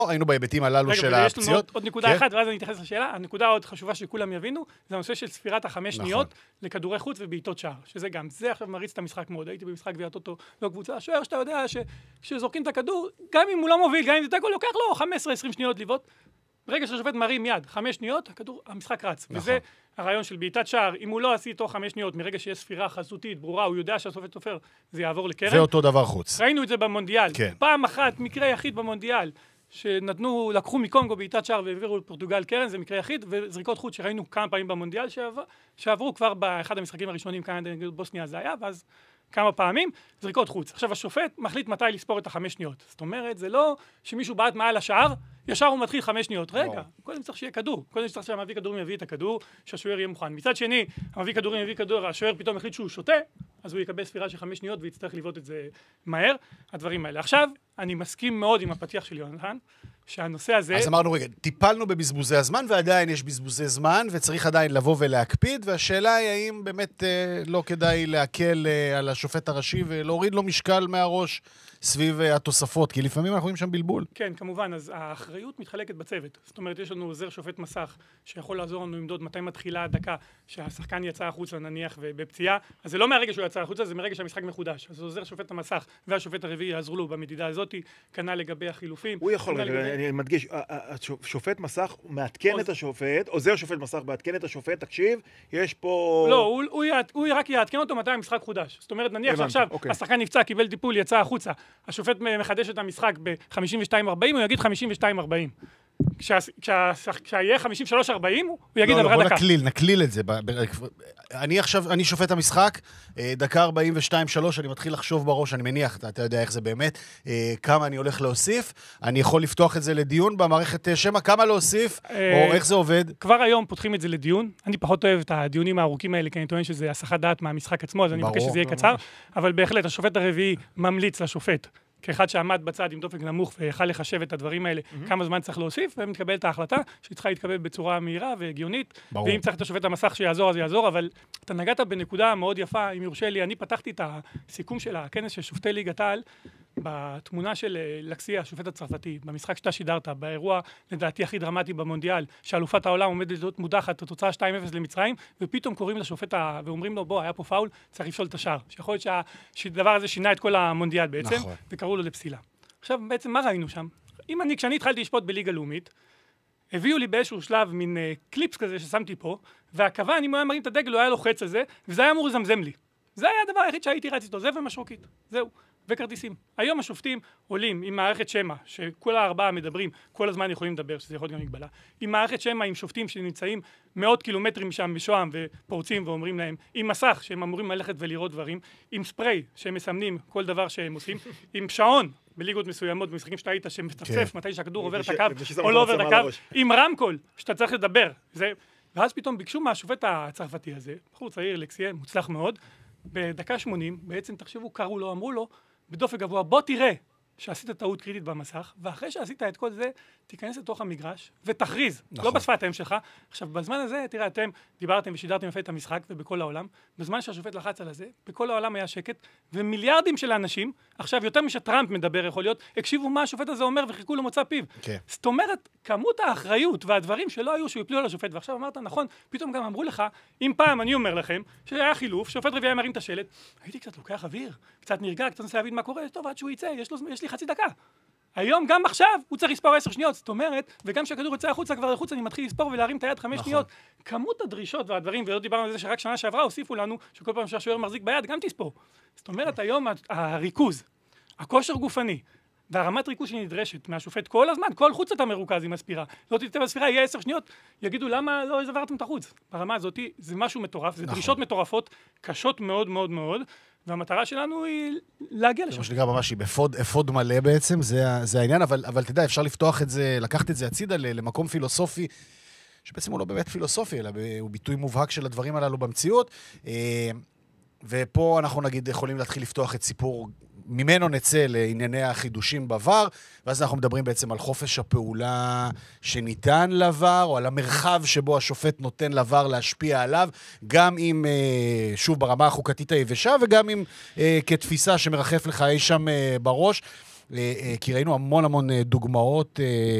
היינו בהיבטים הללו של הפציעות. יש לנו עוד נקודה אחת, ואז אני אתייחס לשאלה. הנקודה עוד חשובה שכולם יבינו, זה הנושא של ספירת החמש שניות לכדורי חוץ ובעיטות שער, שזה גם, זה עכשיו מריץ את המשחק מאוד. הייתי במשחק גביע הטוטו, לא קבוצה, השוער שאתה יודע שכשזורקים את הכדור, גם אם הוא לא מוביל, גם אם זה תיקו, לוקח לו 15-20 שניות לבעוט. ברגע שהשופט מרים יד, 5 שניות, המשחק רץ. וזה הרעיון של בעיטת שער, אם הוא לא עשי תוך 5 שניות, מרגע שיש ספירה חזותית, ברורה, הוא יודע שהשופט סופר, זה יעבור לקרן. זה אותו דבר חוץ. ראינו את זה במונדיאל. כן. פעם אחת, מקרה יחיד במונדיאל, לקחו מקונגו בעיטת שער והעבירו לפורטוגל קרן, זה מקרה יחיד, וזריקות חוץ שראינו כמה פעמים במונדיאל שעברו כבר באחד המשחקים הראשונים, כאן בוסניה זה היה, ואז כמה פעמים, זריקות חוץ. עכשיו השופט מחליט מתי לספור את 5 שניות. זאת אומרת, זה לא שמישהו בעט מעל השער, ישר הוא מתחיל 5 שניות. רגע, קודם צריך שיהיה כדור. קודם צריך שהמביא כדורים יביא את הכדור, שהשוער יהיה מוכן. מצד שני, המביא כדורים יביא כדור, השוער פתאום החליט שהוא שותה, אז הוא יקבל ספירה של 5 שניות ויצטרך לבעוט את זה מהר, הדברים האלה. עכשיו, אני מסכים מאוד עם הפתיח של יונתן, שהנושא הזה... אז אמרנו, רגע, טיפלנו בבזבוזי הזמן, ועדיין יש בזבוזי זמן, וצריך עדיין לבוא ולהקפיד, והשאלה היא האם באמת לא כדאי להקל על השופט הראשי, ולהוריד לו משקל מהראש סביב התוספות, כי לפעמים אנחנו רואים שם בלבול. כן, כמובן, אז האחריות מתחלקת בצוות. זאת אומרת, יש לנו עוזר שופט מסך, שיכול לעזור לנו למדוד מתי מתחילה הדקה, שהשחקן יצא החוצה נניח ובפציעה, אז זה לא מהרגע שהוא יצא החוצה, זה מרגע שהמשחק מחודש. אז עוזר שופט המסך והשופט הרביעי יעזרו לו במדידה הזאת, כנ"ל לגבי החילופים. הוא יכול, אני מדגיש, השופט מסך מעדכן את השופט, עוזר שופט מסך מעדכן את השופט, תקשיב, יש פה... לא, הוא רק יעדכן אותו מתי המשחק חודש. זאת אומרת, נניח שעכשיו השחקן נפצע, קיבל טיפול, יצא החוצה, השופט מחדש את המשחק ב-52-40, הוא יגיד 52-40. כשיהיה 53-40, הוא יגיד עברה דקה. בוא נקליל את זה. אני שופט המשחק, דקה 42-3, אני מתחיל לחשוב בראש, אני מניח, אתה יודע איך זה באמת, כמה אני הולך להוסיף, אני יכול לפתוח את זה לדיון במערכת שמע, כמה להוסיף, או איך זה עובד? כבר היום פותחים את זה לדיון, אני פחות אוהב את הדיונים הארוכים האלה, כי אני טוען שזה הסחת דעת מהמשחק עצמו, אז אני מבקש שזה יהיה קצר, אבל בהחלט, השופט הרביעי ממליץ לשופט, כאחד שעמד בצד עם דופק נמוך ויכל לחשב את הדברים האלה, כמה זמן צריך להוסיף, ומתקבל את ההחלטה שצריכה להתקבל בצורה מהירה והגיונית, ואם צריך את השופט המסך שיעזור, אז יעזור, אבל אתה נגעת בנקודה מאוד יפה, אם יורשה לי, אני פתחתי את הסיכום של הכנס של שופטי ליגת העל, בתמונה של לקסיה, השופט הצרפתי, במשחק שאתה שידרת, באירוע לדעתי הכי דרמטי במונדיאל, שאלופת העולם עומדת להיות מודחת, התוצאה 2-0 למצרים, ופתאום קוראים לשופט ואומרים לו, בוא, היה פה פאול, צריך לפסול את השער. שיכול להיות שהדבר הזה שינה את כל המונדיאל בעצם, וקראו לו לפסילה. עכשיו, בעצם מה ראינו שם? כשאני התחלתי לשפוט בליגה לאומית, הביאו לי באיזשהו שלב מין קליפס כזה ששמתי פה, והקב"ן, אם הוא היה מרים את הדגל, הוא היה לוחץ על זה, וזה היה אמור לזמזם לי. זה היה הדבר היחיד שהייתי רץ איתו, זה ומשרוקית. זהו. וכרטיסים. היום השופטים עולים עם מערכת שמע, שכל הארבעה מדברים, כל הזמן יכולים לדבר, שזה יכול להיות גם מגבלה. עם מערכת שמע, עם שופטים שנמצאים מאות קילומטרים משם בשוהם ופורצים ואומרים להם, עם מסך שהם אמורים ללכת ולראות דברים, עם ספרי שהם מסמנים כל דבר שהם עושים, עם שעון בליגות מסוימות, במשחקים שאתה היית שמצפצף מתי שהכדור עובר את הקו או לא עובר את הקו, עם רמקול שאתה צריך לדבר. ואז פתאום ביקשו מהשופט הצרפתי הזה, בחור צעיר, לקסיה, מוצלח מאוד, בדקה 80, בעצם תחשבו, קראו לו, אמרו לו, בדופק גבוה, בוא תראה שעשית טעות קריטית במסך, ואחרי שעשית את כל זה, תיכנס לתוך המגרש ותכריז, לא בשפת האם שלך. עכשיו, בזמן הזה, תראה, אתם דיברתם ושידרתם יפה את המשחק, ובכל העולם, בזמן שהשופט לחץ על זה, בכל העולם היה שקט, ומיליארדים של האנשים, עכשיו יותר משטראמפ מדבר יכול להיות, הקשיבו מה השופט הזה אומר וחיכו למוצא פיו. זאת אומרת, כמות האחריות והדברים שלא היו שיפלו על השופט, ועכשיו אמרת, נכון, פתאום גם אמרו לך, אם פעם אני אומר לכם, שהיה חילוף, שופט רביעי מרים את השלט, הייתי קצת לוקח אוויר, קצת נרגע, קצת נסה להבין מה קורה, טוב, עד שהוא יצא, יש לי חצי דקה. היום, גם עכשיו, הוא צריך לספור 10 שניות, זאת אומרת, וגם כשהכדור יוצא החוצה כבר לחוץ, אני מתחיל לספור ולהרים את היד 5 שניות. כמות הדרישות והדברים, ולא דיברנו על זה שרק שנה שעברה הוסיפו לנו, שכל פעם שהשוער מחזיק ביד, גם תספור. זאת אומרת, היום הריכוז, הכושר גופני, והרמת ריכוז שנדרשת מהשופט כל הזמן, כל חוץ אתה מרוכז עם הספירה. לא תתתה בספירה, יהיה 10 שניות, יגידו למה לא עברתם את החוץ. ברמה הזאת, זה משהו מטורף, זה דרישות מטורפות, קשות מאוד מאוד מאוד, והמטרה שלנו היא להגיע לשם. זה מה שנקרא ממש, היא אפוד מלא בעצם, זה העניין, אבל תדע, אפשר לפתוח את זה, לקחת את זה הצידה למקום פילוסופי, שבעצם הוא לא באמת פילוסופי, אלא הוא ביטוי מובהק של הדברים הללו במציאות, ופה אנחנו נגיד יכולים להתחיל לפתוח את סיפור, ממנו נצא לענייני החידושים בעבר, ואז אנחנו מדברים בעצם על חופש הפעולה שניתן לעבר, או על המרחב שבו השופט נותן לעבר להשפיע עליו, גם אם, שוב, ברמה החוקתית היבשה, וגם אם כתפיסה שמרחף לך אי שם בראש. כי ראינו המון המון דוגמאות